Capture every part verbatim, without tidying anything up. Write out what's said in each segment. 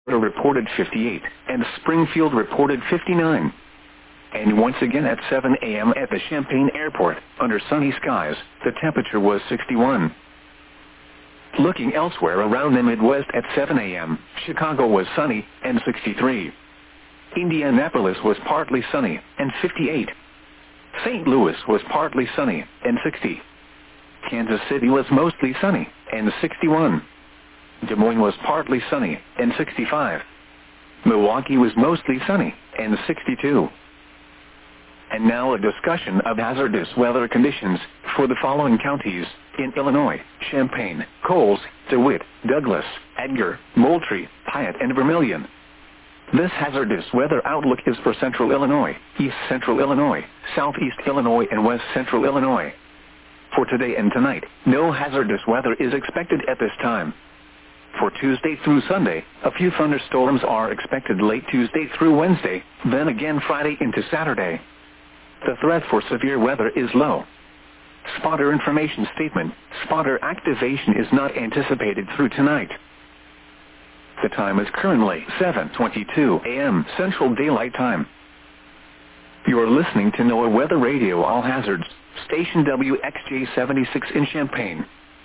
reported fifty-eight, and Springfield reported fifty-nine. And once again at seven a m at the Champaign Airport, under sunny skies, the temperature was sixty-one. Looking elsewhere around the Midwest at seven a m, Chicago was sunny, and sixty-three. Indianapolis was partly sunny, and fifty-eight. Saint Louis was partly sunny, and sixty. Kansas City was mostly sunny, and sixty-one. Des Moines was partly sunny, and sixty-five. Milwaukee was mostly sunny, and sixty-two. And now a discussion of hazardous weather conditions for the following counties in Illinois: Champaign, Coles, DeWitt, Douglas, Edgar, Moultrie, Piatt, and Vermilion. This hazardous weather outlook is for Central Illinois, East Central Illinois, Southeast Illinois, and West Central Illinois. For today and tonight, no hazardous weather is expected at this time. For Tuesday through Sunday, a few thunderstorms are expected late Tuesday through Wednesday, then again Friday into Saturday. The threat for severe weather is low. Spotter information statement: spotter activation is not anticipated through tonight. The time is currently seven twenty-two a m Central Daylight Time. You are listening to NOAA Weather Radio All Hazards, station W X J seventy-six in Champaign.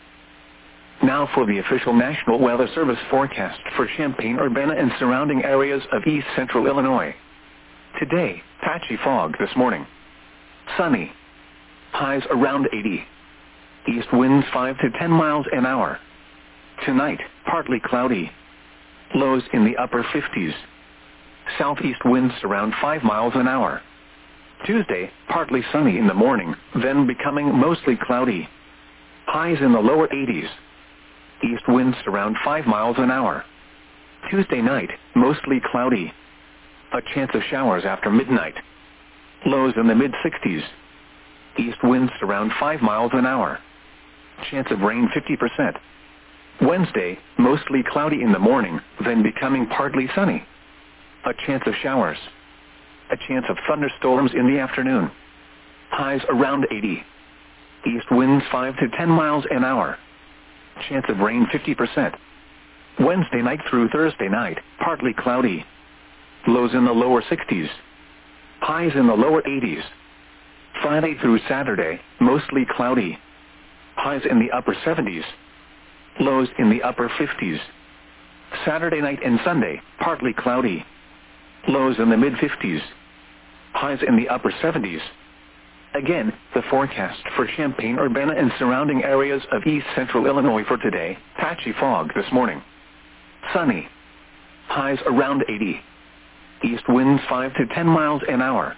Now for the official National Weather Service forecast for Champaign-Urbana and surrounding areas of East Central Illinois. Today, patchy fog this morning. Sunny. Highs around eighty. East winds five to ten miles an hour. Tonight, partly cloudy. Lows in the upper fifties. Southeast winds around five miles an hour. Tuesday, partly sunny in the morning, then becoming mostly cloudy. Highs in the lower eighties. East winds around five miles an hour. Tuesday night, mostly cloudy. A chance of showers after midnight. Lows in the mid-sixties. East winds around five miles an hour. Chance of rain fifty percent. Wednesday, mostly cloudy in the morning, then becoming partly sunny. A chance of showers. A chance of thunderstorms in the afternoon. Highs around eighty. East winds five to ten miles an hour. Chance of rain fifty percent. Wednesday night through Thursday night, partly cloudy. Lows in the lower sixties. Highs in the lower eighties. Friday through Saturday, mostly cloudy. Highs in the upper seventies. Lows in the upper fifties. Saturday night and Sunday, partly cloudy. Lows in the mid-fifties. Highs in the upper seventies. Again, the forecast for Champaign-Urbana and surrounding areas of East Central Illinois for today: patchy fog this morning. Sunny. Highs around eighty. East winds five to ten miles an hour.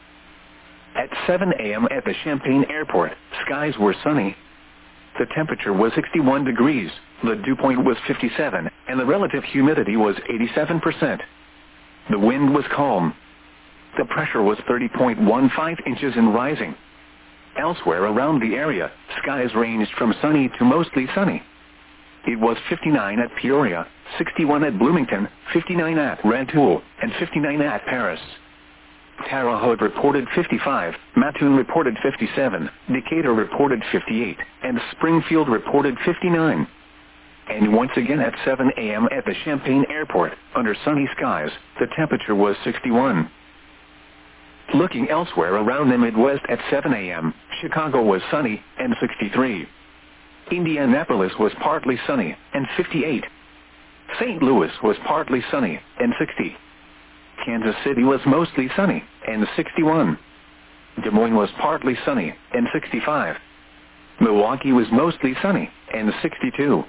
At seven a m at the Champaign Airport, skies were sunny. The temperature was sixty-one degrees, the dew point was fifty-seven, and the relative humidity was eighty-seven percent. The wind was calm. The pressure was thirty point one five inches and rising. Elsewhere around the area, skies ranged from sunny to mostly sunny. It was fifty-nine at Peoria, sixty-one at Bloomington, fifty-nine at Rantoul, and fifty-nine at Paris. Terre Haute reported fifty-five, Mattoon reported fifty-seven, Decatur reported fifty-eight, and Springfield reported fifty-nine. And once again at seven a m at the Champaign Airport, under sunny skies, the temperature was sixty-one. Looking elsewhere around the Midwest at seven a m, Chicago was sunny, and sixty-three. Indianapolis was partly sunny, and fifty-eight. Saint Louis was partly sunny, and sixty. Kansas City was mostly sunny, and sixty-one. Des Moines was partly sunny, and sixty-five. Milwaukee was mostly sunny, and sixty-two.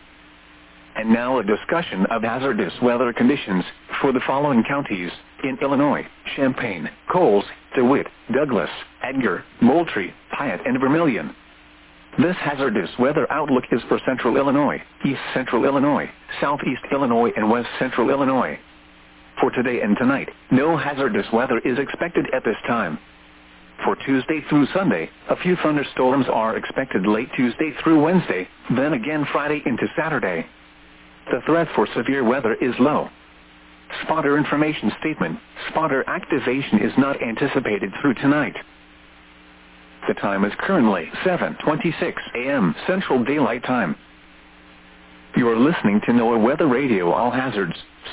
And now a discussion of hazardous weather conditions for the following counties in Illinois: Champaign, Coles, DeWitt, Douglas, Edgar, Moultrie, Piatt, and Vermilion. This hazardous weather outlook is for Central Illinois, East Central Illinois, Southeast Illinois, and West Central Illinois. For today and tonight, no hazardous weather is expected at this time. For Tuesday through Sunday, a few thunderstorms are expected late Tuesday through Wednesday, then again Friday into Saturday. The threat for severe weather is low. Spotter information statement: spotter activation is not anticipated through tonight. The time is currently seven twenty-six a m Central Daylight Time. You are listening to NOAA Weather Radio All Hazards,